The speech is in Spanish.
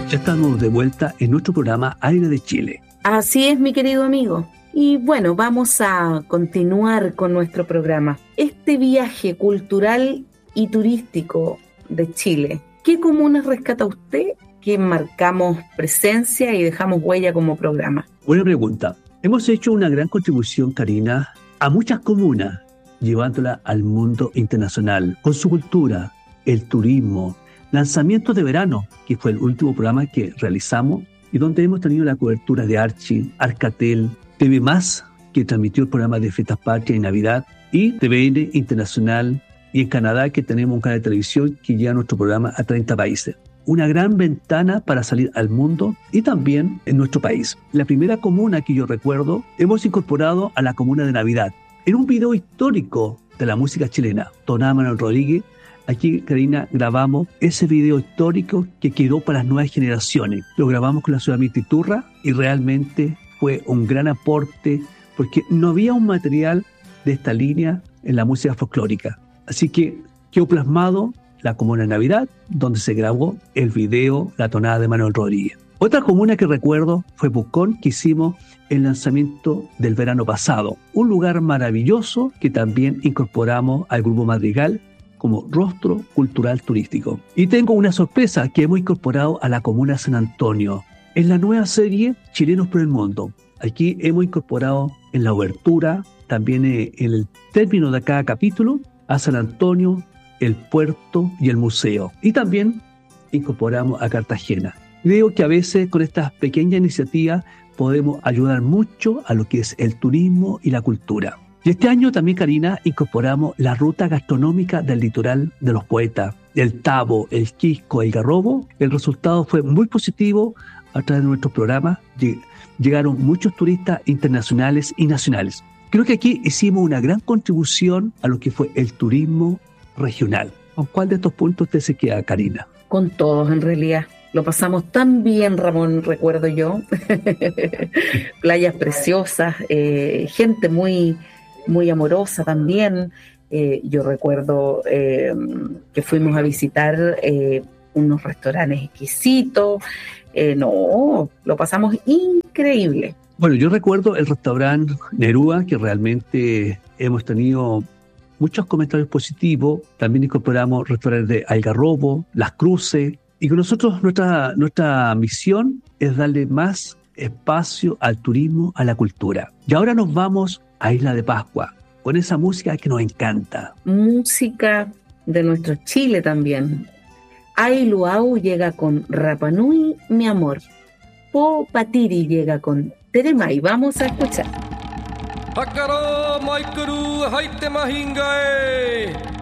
Ya estamos de vuelta en nuestro programa Aire de Chile. Así es, mi querido amigo. Y bueno, vamos a continuar con nuestro programa. Este viaje cultural y turístico de Chile, ¿qué comunas rescata usted que marcamos presencia y dejamos huella como programa? Buena pregunta. Hemos hecho una gran contribución, Karina, a muchas comunas, llevándola al mundo internacional, con su cultura, el turismo, lanzamientos de verano, que fue el último programa que realizamos, y donde hemos tenido la cobertura de Archie, Arcatel, TV+, que transmitió el programa de Fiestas Patrias y Navidad, y TVN Internacional, y en Canadá, que tenemos un canal de televisión que lleva nuestro programa a 30 países. Una gran ventana para salir al mundo y también en nuestro país. La primera comuna que yo recuerdo, hemos incorporado a la comuna de Navidad. En un video histórico de la música chilena, Tonada Manuel Rodríguez, aquí, Karina, grabamos ese video histórico que quedó para las nuevas generaciones. Lo grabamos con la ciudad de Mititurra y realmente fue un gran aporte porque no había un material de esta línea en la música folclórica. Así que quedó plasmado la comuna de Navidad, donde se grabó el video La Tonada de Manuel Rodríguez. Otra comuna que recuerdo fue Pucón, que hicimos el lanzamiento del verano pasado. Un lugar maravilloso que también incorporamos al Grupo Madrigal como rostro cultural turístico. Y tengo una sorpresa que hemos incorporado a la comuna de San Antonio en la nueva serie Chilenos por el Mundo. Aquí hemos incorporado en la obertura, también en el término de cada capítulo, a San Antonio, el puerto y el museo. Y también incorporamos a Cartagena. Creo que a veces con estas pequeñas iniciativas podemos ayudar mucho a lo que es el turismo y la cultura. Y este año también, Karina, incorporamos la ruta gastronómica del litoral de los poetas, el Tabo, el Quisco, el Garrobo. El resultado fue muy positivo a través de nuestros programas. Llegaron muchos turistas internacionales y nacionales. Creo que aquí hicimos una gran contribución a lo que fue el turismo regional. ¿Con cuál de estos puntos usted se queda, Karina? Con todos, en realidad. Lo pasamos tan bien, Ramón, recuerdo yo. Playas preciosas, gente muy, muy amorosa también. Yo recuerdo que fuimos a visitar unos restaurantes exquisitos. No, lo pasamos increíble. Bueno, yo recuerdo el restaurante Nerúa, que realmente hemos tenido muchos comentarios positivos. También incorporamos restaurantes de Algarrobo, Las Cruces. Y con nosotros nuestra misión es darle más espacio al turismo, a la cultura. Y ahora nos vamos a Isla de Pascua, con esa música que nos encanta. Música de nuestro Chile también. Ai Luau llega con Rapanui, mi amor. Po Patiri llega con Teremay. Vamos a escuchar. Hakaro Maikuru Haite Mahingae.